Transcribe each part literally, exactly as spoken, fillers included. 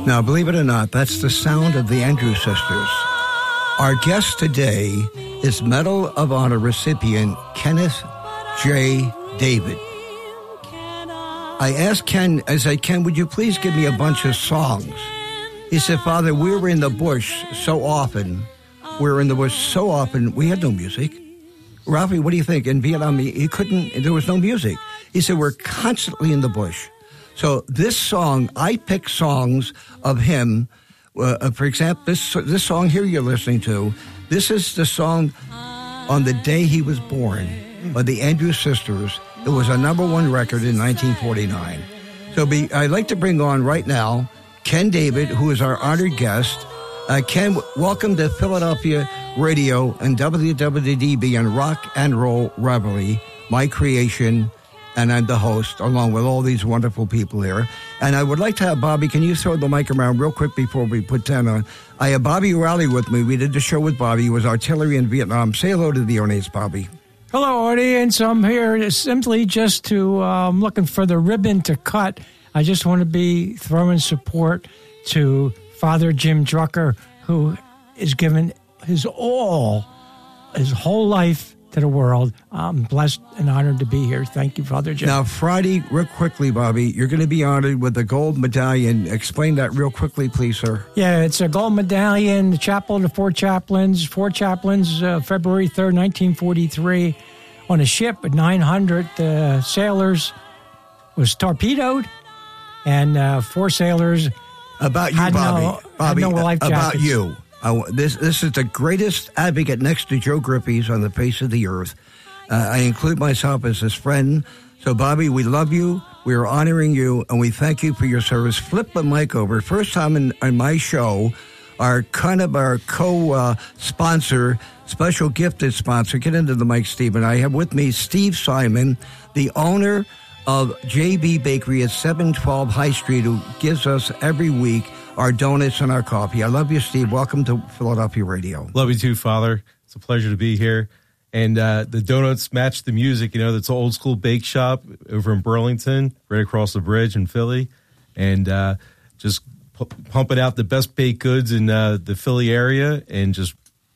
Now, believe it or not, that's the sound of the Andrews Sisters. Our guest today is Medal of Honor recipient Kenneth J. David. I asked Ken, I said, Ken, would you please give me a bunch of songs? He said, Father, we were in the bush so often. We were in the bush so often, we had no music. Ralphie, what do you think? In Vietnam, he couldn't, there was no music. He said, we're constantly in the bush. So this song, I pick songs of him. Uh, for example, this this song here you're listening to, this is the song on the day he was born by the Andrews Sisters. It was a number one record in nineteen forty-nine. So be, I'd like to bring on right now Ken David, who is our honored guest. Uh, Ken, welcome to Philadelphia Radio and W W D B and Rock and Roll Reveille, my creation. And I'm the host, along with all these wonderful people here. And I would like to have Bobby, can you throw the mic around real quick before we put ten on? I have Bobby Rowley with me. We did the show with Bobby. He was artillery in Vietnam. Say hello to the audience, Bobby. Hello, audience. I'm here simply just to, um, looking for the ribbon to cut. I just want to be throwing support to Father Jim Drucker, who is given his all, his whole life, to the world. I'm blessed and honored to be here. Thank you, Father Jim. Now, Friday, real quickly, Bobby, you're going to be honored with the gold medallion. Explain that real quickly, please, sir. Yeah, it's a gold medallion, the chapel of the four chaplains, four chaplains, uh, February third, nineteen forty-three, on a ship at nine hundred uh, sailors, was torpedoed, and uh, four sailors About you, had Bobby. no, Bobby, had no life about jackets. you. Uh, this this is the greatest advocate next to Joe Griffey's on the face of the earth. Uh, I include myself as his friend. So, Bobby, we love you. We are honoring you, and we thank you for your service. Flip the mic over. First time in, in my show, our kind of our co-sponsor, uh, special gifted sponsor. Get into the mic, Steve. And I have with me Steve Simon, the owner of J B Bakery at seven twelve High Street, who gives us every week our donuts and our coffee. I love you, Steve. Welcome to Philadelphia Radio. Love you too, Father. It's a pleasure to be here. And uh, the donuts match the music. You know, that's an old school bake shop over in Burlington, right across the bridge in Philly. And uh, just pu- pumping out the best baked goods in uh, the Philly area, and just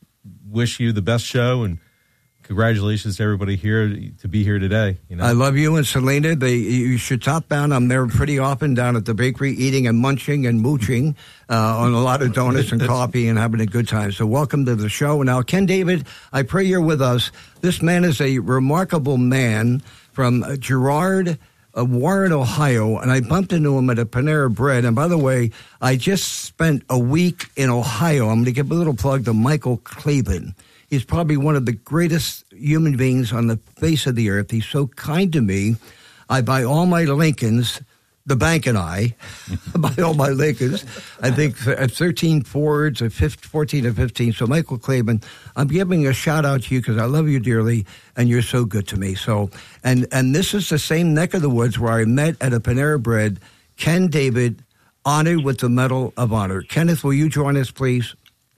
wish you the best show. And congratulations to everybody here to be here today. You know? I love you and Selena. They, you should top down. I'm there pretty often down at the bakery, eating and munching and mooching uh, on a lot of donuts and coffee and having a good time. So welcome to the show. Now, Ken David, I pray you're with us. This man is a remarkable man from Girard, uh, Warren, Ohio, and I bumped into him at a Panera Bread. And by the way, I just spent a week in Ohio. I'm going to give a little plug to Michael Claben. He's probably one of the greatest human beings on the face of the earth. He's so kind to me. I buy all my Lincolns, the bank and I, buy all my Lincolns. I think thirteen Fords, or fourteen or fifteen. So, Michael Claben, I'm giving a shout out to you because I love you dearly, and you're so good to me. So, and and this is the same neck of the woods where I met at a Panera Bread, Ken David, honored with the Medal of Honor. Kenneth, will you join us, please?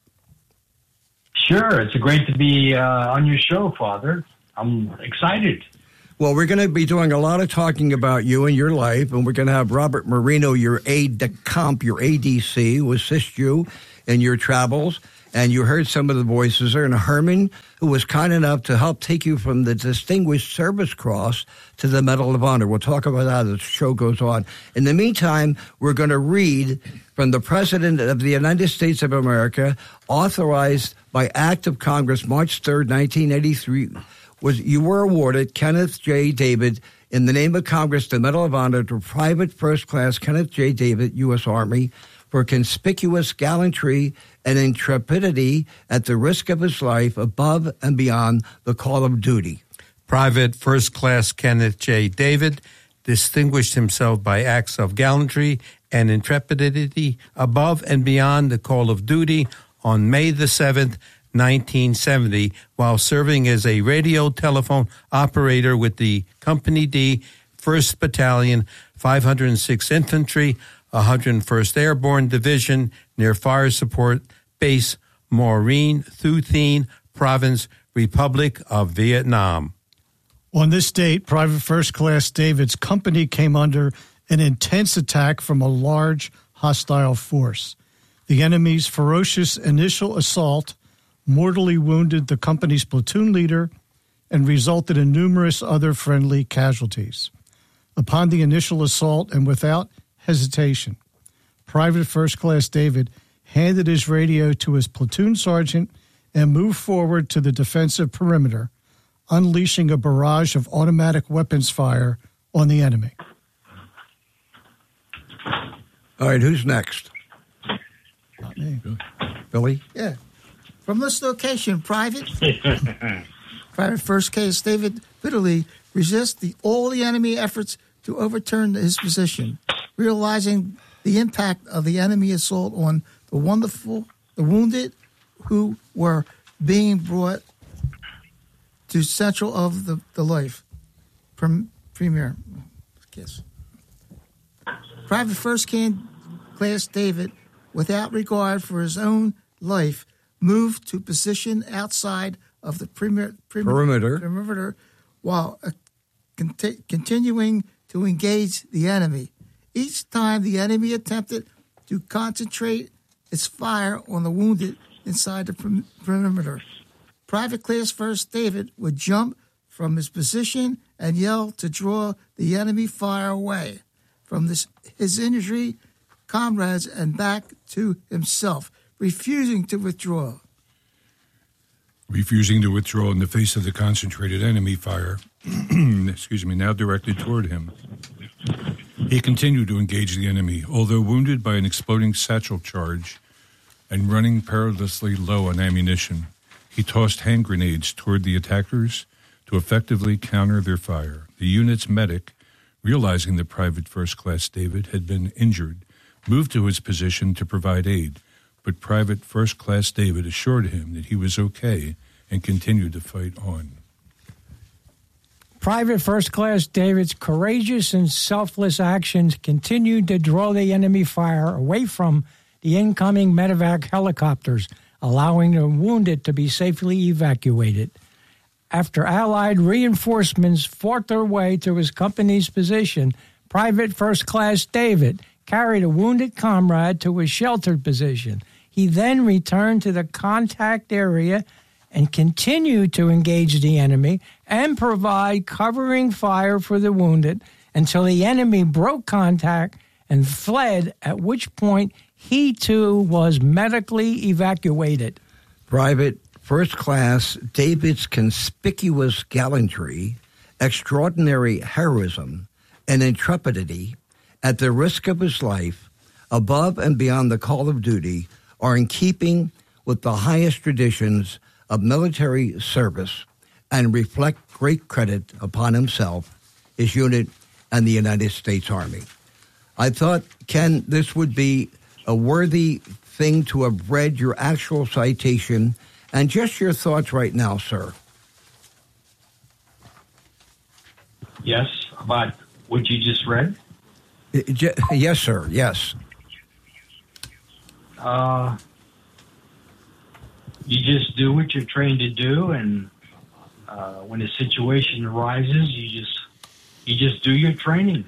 Sure. It's great to be uh, on your show, Father. I'm excited. Well, we're going to be doing a lot of talking about you and your life, and we're going to have Robert Marino, your aide-de-camp, your A D C, who assist you in your travels. And you heard some of the voices there. And Herman, who was kind enough to help take you from the Distinguished Service Cross to the Medal of Honor. We'll talk about that as the show goes on. In the meantime, we're going to read from the President of the United States of America, authorized by Act of Congress, March third, nineteen eighty-three, was you were awarded, Kenneth J. David, in the name of Congress, the Medal of Honor to Private First Class Kenneth J. David, U S. Army, for conspicuous gallantry and intrepidity at the risk of his life above and beyond the call of duty. Private First Class Kenneth J. David distinguished himself by acts of gallantry and intrepidity above and beyond the call of duty on May the seventh, nineteen seventy, while serving as a radio telephone operator with the Company D, first Battalion, five hundred sixth Infantry, one hundred first Airborne Division, near Fire Support Base, Maureen, Thu Thien Province, Republic of Vietnam. On this date, Private First Class David's company came under an intense attack from a large hostile force. The enemy's ferocious initial assault mortally wounded the company's platoon leader and resulted in numerous other friendly casualties. Upon the initial assault and without hesitation, Private First Class David handed his radio to his platoon sergeant and moved forward to the defensive perimeter, unleashing a barrage of automatic weapons fire on the enemy. All right, who's next? Not me. Billy? Yeah. From this location, Private Private First Class David bitterly resists the, all the enemy efforts to overturn his position, realizing the impact of the enemy assault on the wonderful, the wounded who were being brought to central of the, the life. Prem, premier, yes. Private First Class David, without regard for his own life, moved to position outside of the premier, premier, perimeter. perimeter while uh, conti- continuing to engage the enemy. Each time the enemy attempted to concentrate its fire on the wounded inside the per- perimeter, Private Class First David would jump from his position and yell to draw the enemy fire away from this, his injury comrades and back to himself, refusing to withdraw. Refusing to withdraw in the face of the concentrated enemy fire, excuse me, now directed toward him. He continued to engage the enemy, although wounded by an exploding satchel charge and running perilously low on ammunition. He tossed hand grenades toward the attackers to effectively counter their fire. The unit's medic, realizing that Private First Class David had been injured, moved to his position to provide aid, but Private First Class David assured him that he was okay and continued to fight on. Private First Class David's courageous and selfless actions continued to draw the enemy fire away from the incoming medevac helicopters, allowing the wounded to be safely evacuated. After Allied reinforcements fought their way to his company's position, Private First Class David carried a wounded comrade to a sheltered position. He then returned to the contact area and continued to engage the enemy and provide covering fire for the wounded until the enemy broke contact and fled, at which point he too was medically evacuated. Private First Class David's conspicuous gallantry, extraordinary heroism, and intrepidity at the risk of his life, above and beyond the call of duty, are in keeping with the highest traditions of military service and reflect great credit upon himself, his unit, and the United States Army. I thought, Ken, this would be a worthy thing to have read your actual citation and just your thoughts right now, sir. Yes, about what you just read? Yes, sir, yes. Uh, you just do what you're trained to do, and uh, when a situation arises, you just you just do your training.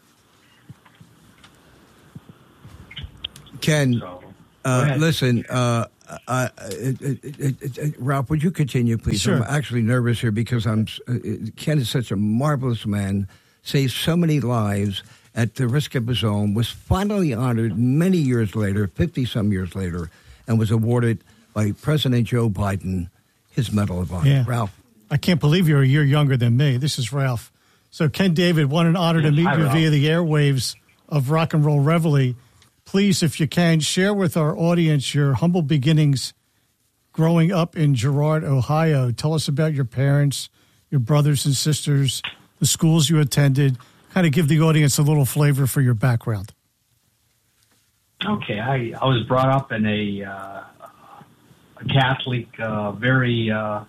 Ken, So, uh, listen, uh, uh, it, it, it, it, Ralph, would you continue, please? Sure. I'm actually nervous here because I'm. Uh, Ken is such a marvelous man, saved so many lives at the risk of his own, was finally honored many years later, fifty-some years later, and was awarded by President Joe Biden his Medal of Honor. Yeah. Ralph. I can't believe you're a year younger than me. This is Ralph. So, Ken David, what an honor to meet Hi, you Ralph. via the airwaves of Rock and Roll Reveille. Please, if you can, share with our audience your humble beginnings growing up in Girard, Ohio. Tell us about your parents, your brothers and sisters, the schools you attended. Kind of give the audience a little flavor for your background. Okay, I, I was brought up in a, uh, a Catholic, uh, very uh,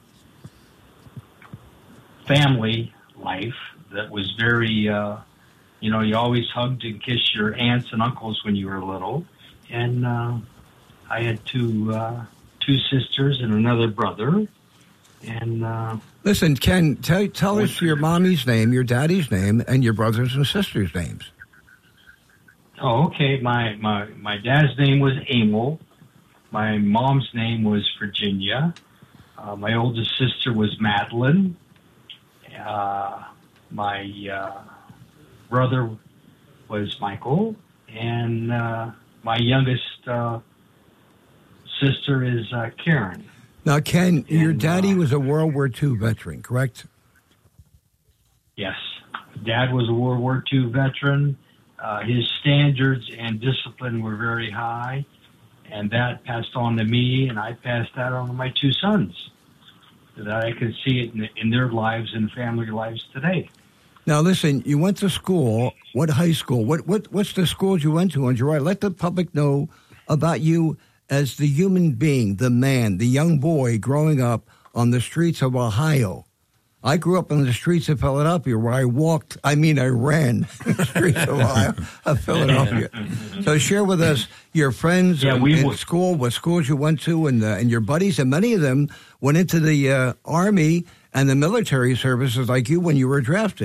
family life that was very, uh, you know, you always hugged and kissed your aunts and uncles when you were little. And uh, I had two uh, two sisters and another brother. And uh, Listen, Ken, tell, tell us your mommy's name, your daddy's name, and your brothers and sisters' names. Oh, okay. My, my, my dad's name was Emil. My mom's name was Virginia. Uh, my oldest sister was Madeline. Uh, my uh, brother was Michael. And uh, my youngest uh, sister is uh, Karen. Now, Ken, your And, daddy uh, was a World War Two veteran, correct? Yes. Dad was a World War Two veteran. Uh, his standards and discipline were very high, and that passed on to me, and I passed that on to my two sons, so that I could see it in, in their lives and family lives today. Now, listen, you went to school. What high school? What what What's the schools you went to? And you're right. Let the public know about you as the human being, the man, the young boy growing up on the streets of Ohio. I grew up on the streets of Philadelphia, where I walked, I mean, I ran the streets of Ohio, of Philadelphia. So share with us your friends Yeah, in, we in would- school, what schools you went to, and, uh, and your buddies, and many of them went into the uh, Army and the military services like you when you were drafted.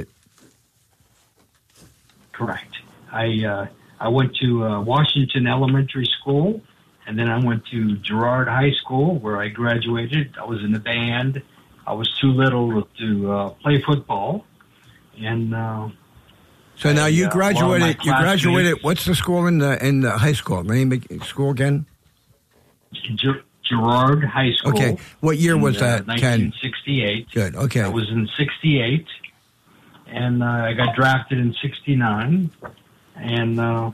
Correct. I uh, I went to uh, Washington Elementary School, and then I went to Girard High School, where I graduated. I was in the band. I was too little to uh, play football, and uh, So now you I, uh, a lot of my graduated. You graduated. classmates- What's the school in the in the high school? Name the school again. Ger- Girard High School. Okay. What year in, was uh, that, Ken? nineteen sixty-eight. Good. Okay. I was in sixty-eight, and uh, I got drafted in sixty-nine. And uh,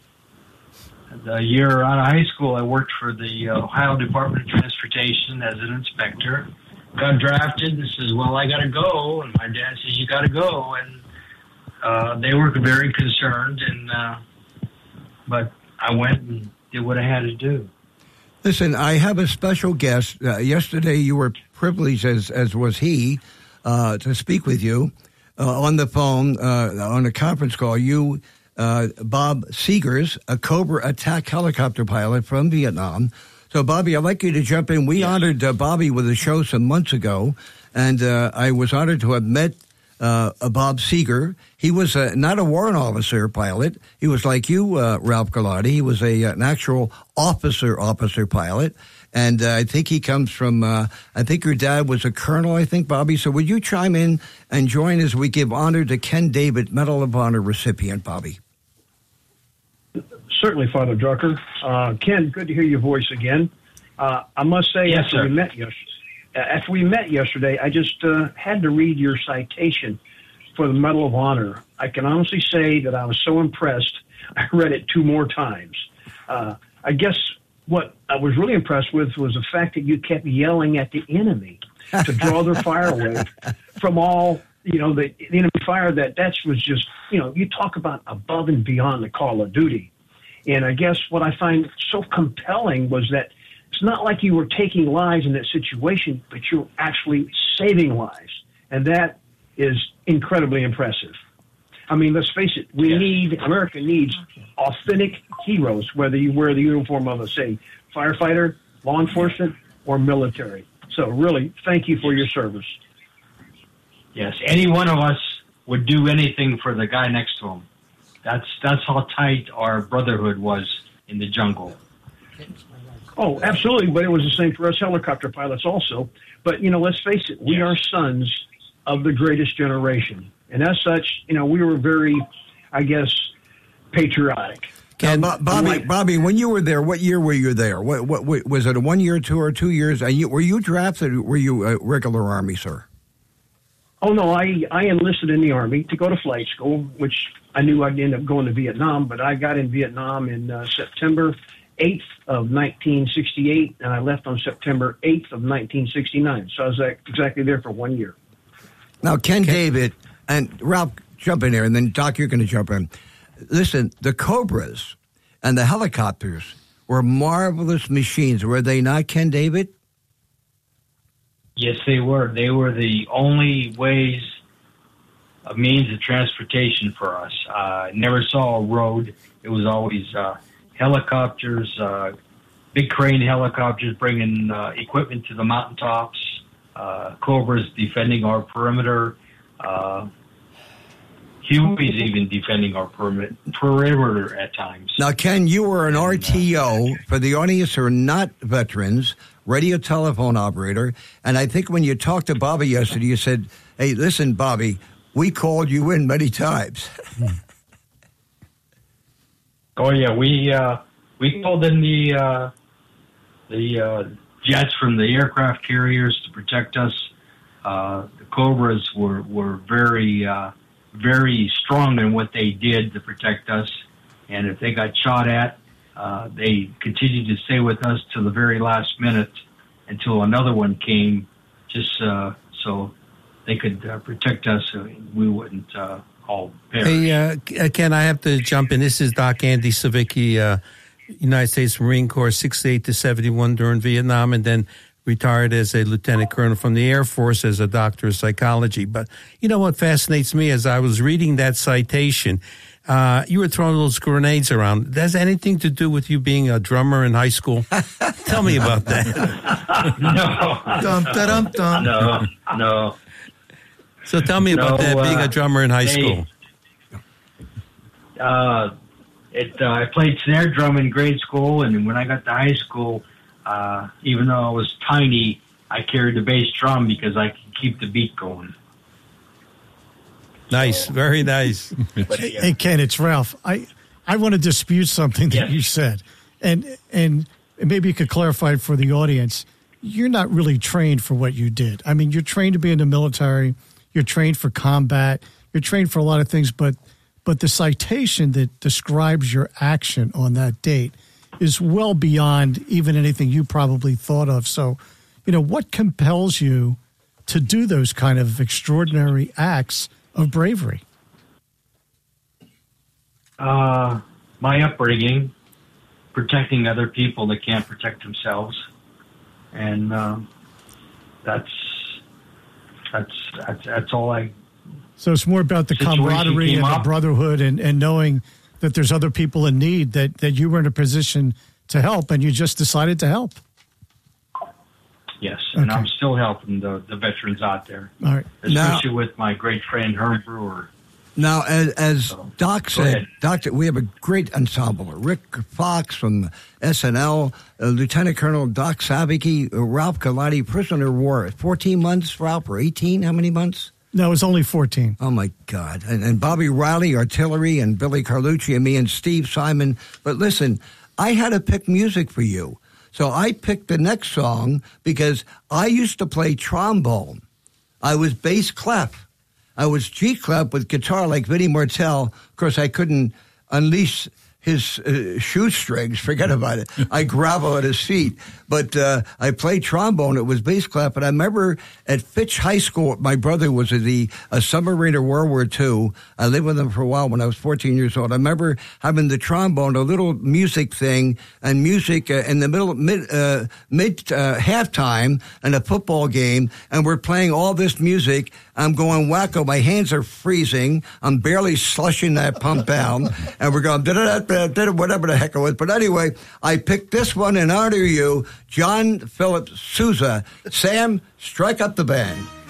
the year out of high school, I worked for the uh, Ohio Department of Transportation as an inspector. Got drafted and says, well, I got to go. And my dad says, you got to go. And uh, they were very concerned. And uh, but I went and did what I had to do. Listen, I have a special guest. Uh, yesterday, you were privileged, as as was he, uh, to speak with you uh, on the phone, uh, on a conference call. You, uh, Bob Seegers, a Cobra attack helicopter pilot from Vietnam. So, Bobby, I'd like you to jump in. We honored uh, Bobby with a show some months ago, and uh, I was honored to have met uh, Bob Seeger. He was uh, not a warrant officer pilot. He was like you, uh, Ralph Galati. He was a, an actual officer officer pilot. And uh, I think he comes from, uh, I think your dad was a colonel, I think, Bobby. So would you chime in and join as we give honor to Ken David, Medal of Honor recipient, Bobby? Certainly, Father Drucker. Uh, Ken, good to hear your voice again. Uh, I must say, Yes, after sir. we met yesterday, after we met yesterday, I just uh, had to read your citation for the Medal of Honor. I can honestly say that I was so impressed, I read it two more times. Uh, I guess what I was really impressed with was the fact that you kept yelling at the enemy to draw their fire away from all, you know, the, the enemy fire. That that was just, you know, you talk about above and beyond the call of duty. And I guess what I find so compelling was that it's not like you were taking lives in that situation, but you're actually saving lives. And that is incredibly impressive. I mean, let's face it, we Yes. need, America needs authentic heroes, whether you wear the uniform of a, say, firefighter, law enforcement, or military. So really, thank you for your service. Yes, any one of us would do anything for the guy next to him. That's that's how tight our brotherhood was in the jungle. Oh, absolutely, but it was the same for us helicopter pilots also. But, you know, let's face it, we Yes. are sons of the greatest generation. And as such, you know, we were very, I guess, patriotic. Now, Bo- Bobby, like- Bobby, when you were there, what year were you there? What, what, what was it? A one year tour, two years? And you, were you drafted? Or were you a regular Army, sir? Oh, no, I, I enlisted in the Army to go to flight school, which I knew I'd end up going to Vietnam, but I got in Vietnam in uh, September eighth of nineteen sixty-eight, and I left on September eighth of nineteen sixty-nine. So I was like, exactly there for one year. Now, Ken David and Ralph, jump in there, and then Doc, you're going to jump in. Listen, the Cobras and the helicopters were marvelous machines, were they not, Ken David? Yes, they were. They were the only ways, a means of transportation for us. Uh, never saw a road. It was always uh, helicopters, uh, big crane helicopters bringing uh, equipment to the mountaintops, uh, Cobras defending our perimeter. Uh, Huey's even defending our permit, perimeter at times. Now, Ken, you were an R T O, for the audience who are not veterans, radio telephone operator, and I think when you talked to Bobby yesterday, you said, hey, listen, Bobby, we called you in many times. Oh, yeah, we uh, we called in the, uh, the uh, jets from the aircraft carriers to protect us. Uh, the Cobras were, were very... Uh, very strong in what they did to protect us. And if they got shot at, uh, they continued to stay with us to the very last minute until another one came, just uh, so they could uh, protect us so we wouldn't uh, all perish. Hey, uh, Ken, I have to jump in. This is Doc Andy Savicki, uh, United States Marine Corps, sixty-eight to seventy-one during Vietnam, and then retired as a lieutenant colonel from the Air Force as a doctor of psychology. But you know what fascinates me as I was reading that citation, uh, you were throwing those grenades around. Does anything to do with you being a drummer in high school? Tell me about that. No. Dum, da-dum, dum. No, no. So tell me about No, that, being uh, a drummer in high they- school. Uh, it, uh, I played snare drum in grade school, and when I got to high school, uh, even though I was tiny, I carried the bass drum because I could keep the beat going. Nice, very nice. But, Hey, yeah. hey, Ken, it's Ralph. I, I want to dispute something that Yes. you said, and and maybe you could clarify it for the audience. You're not really trained for what you did. I mean, you're trained to be in the military. You're trained for combat. You're trained for a lot of things, but but the citation that describes your action on that date is well beyond even anything you probably thought of. So, you know, what compels you to do those kind of extraordinary acts of bravery? Uh, my upbringing, protecting other people that can't protect themselves, and um, that's that's that's that's all I. So it's more about the Situation camaraderie came and the up. brotherhood and, and knowing that there's other people in need, that, that you were in a position to help and you just decided to help. Yes, and Okay. I'm still helping the, the veterans out there, All right. especially with my great friend Herm Brewer. Now, as, as So, Doc go said, ahead. Doctor, we have a great ensemble. Rick Fox from S N L, uh, Lieutenant Colonel Doc Savicki, uh, Ralph Galati, prisoner of war. fourteen months, Ralph, or eighteen? How many months? No, it was only fourteen. Oh, my God. And, and Bobby Riley, artillery, and Billy Carlucci, and me, and Steve Simon. But listen, I had to pick music for you. So I picked the next song because I used to play trombone. I was bass clef. I was G clef with guitar like Vinnie Martell. Of course, I couldn't unleash his uh, shoestrings. Forget about it. I grovel at his feet. But uh, I played trombone. It was bass clef. And I remember at Fitch High School, my brother was a, the, a submarine of World War Two. I lived with him for a while when I was fourteen years old. I remember having the trombone, a little music thing, and music uh, in the middle, mid, uh, mid uh, halftime in a football game. And we're playing all this music. I'm going wacko. My hands are freezing. I'm barely slushing that pump down. And we're going, da-da-da-da-da, whatever the heck it was. But anyway, I picked this one in honor of you, John Philip Sousa. Sam, strike up the band.